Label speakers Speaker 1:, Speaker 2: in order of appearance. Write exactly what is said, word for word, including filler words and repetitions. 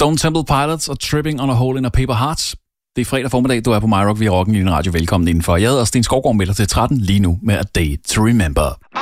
Speaker 1: Stone Temple Pilots og Tripping on a Hole in a Paper Heart. Det er fredag formiddag, du er på My Rock via Rocken i din radio. Velkommen indenfor. Jeg hedder Sten Skovgaard, melder til tretten lige nu med A Day to Remember.